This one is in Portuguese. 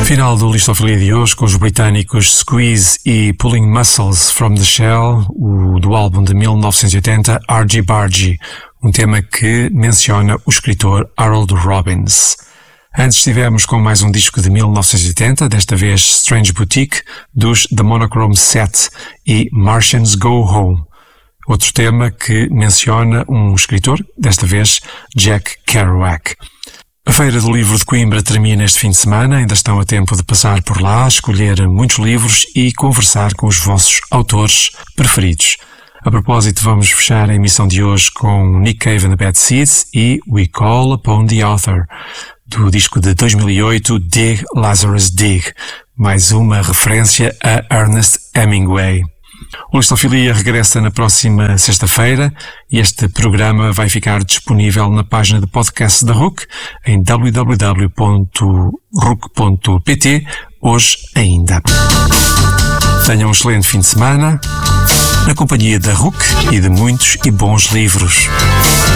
Final do Listofilia de hoje com os britânicos Squeeze e Pulling Muscles from the Shell, do álbum de 1980 Argy Bargy, um tema que menciona o escritor Harold Robbins. Antes estivemos com mais um disco de 1980, desta vez Strange Boutique, dos The Monochrome Set e Martians Go Home. Outro tema que menciona um escritor, desta vez Jack Kerouac. A Feira do Livro de Coimbra termina este fim de semana, ainda estão a tempo de passar por lá, escolher muitos livros e conversar com os vossos autores preferidos. A propósito, vamos fechar a emissão de hoje com Nick Cave and the Bad Seeds e We Call Upon the Author, do disco de 2008 Dig Lazarus Dig, mais uma referência a Ernest Hemingway. O Listofilia regressa na próxima sexta-feira e este programa vai ficar disponível na página de podcast da RUC em www.ruc.pt hoje ainda. Tenham um excelente fim de semana na companhia da RUC e de muitos e bons livros.